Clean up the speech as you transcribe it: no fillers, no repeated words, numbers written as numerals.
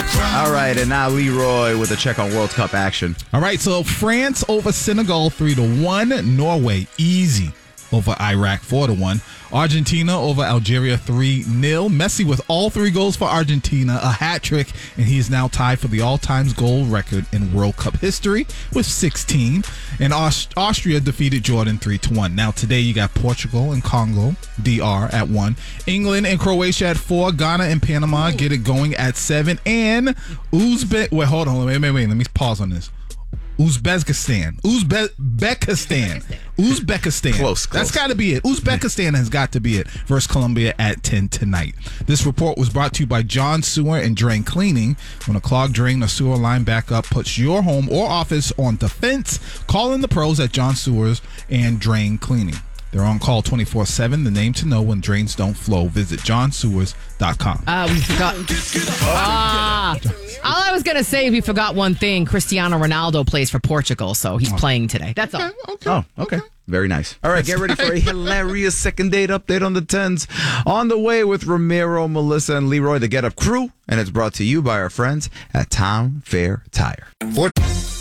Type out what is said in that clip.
All right, and now Leroy with a check on World Cup action. All right, so France over Senegal 3-1. Norway easy over Iraq 4-1. Argentina over Algeria 3-0. Messi with all 3 goals for Argentina, a hat trick, and he is now tied for the all-time goal record in World Cup history with 16. And Austria defeated Jordan 3-1. Now today you got Portugal and Congo, DR at 1. England and Croatia at 4. Ghana and Panama get it going at 7. And Wait, hold on. Wait. Let me pause on this. Uzbekistan. Close. That's got to be it. Uzbekistan has got to be it versus Colombia at 10 tonight. This report was brought to you by John Sewer and Drain Cleaning. When a clogged drain or sewer line backup puts your home or office on defense, call in the pros at John Sewers and Drain Cleaning. They're on call 24/7. The name to know when drains don't flow. Visit johnsewers.com. We forgot. All I was going to say, we forgot one thing. Cristiano Ronaldo plays for Portugal, so he's playing today. That's all. Okay. Very nice. All right, get ready for a hilarious second date update on the 10s. On the way with Ramiro, Melissa, and Leroy, the Get Up crew. And it's brought to you by our friends at Town Fair Tire.